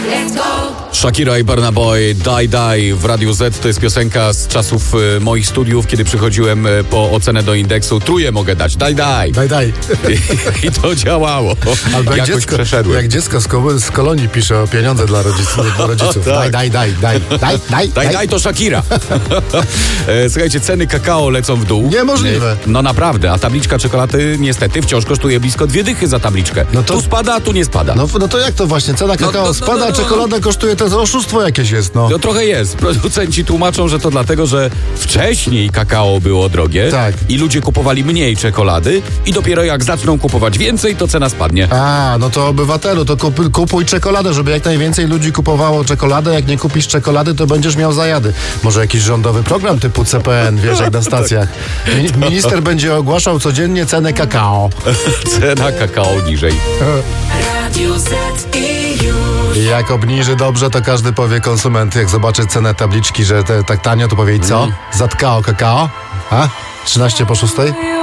Shakira i Burna Boy, Die Die w Radiu Z. To jest piosenka z czasów moich studiów, kiedy przychodziłem po ocenę do indeksu. Trójkę mogę dać, Die Die. Daj, daj. I to działało. Albo jak jakoś dziecko, przeszedłem. jak dziecko z kolonii pisze o pieniądze dla rodziców. Tak. Daj. To Shakira. Słuchajcie, ceny kakao lecą w dół. Niemożliwe. No naprawdę, a tabliczka czekolady niestety wciąż kosztuje blisko 2 dychy za tabliczkę. No to- Tu spada, a tu nie spada. No to jak to właśnie? Cena kakao spada, a czekolada kosztuje, to oszustwo jakieś jest, no. To trochę jest. Producenci tłumaczą, że to dlatego, że wcześniej kakao było drogie Tak. i ludzie kupowali mniej czekolady i dopiero jak zaczną kupować więcej, to cena spadnie. A, no to obywatelu, to kupuj czekoladę, żeby jak najwięcej ludzi kupowało czekoladę. Jak nie kupisz czekolady, to będziesz miał zajady. Może jakiś rządowy program typu CPN, wiesz, jak na stacjach. Minister będzie ogłaszał codziennie cenę kakao. Cena kakao niżej. Radio Z i już. I jak obniży dobrze, to każdy powie konsument, jak zobaczy cenę tabliczki, że tak tanio, to powie i co? Zatkao kakao? A? 13 po 6?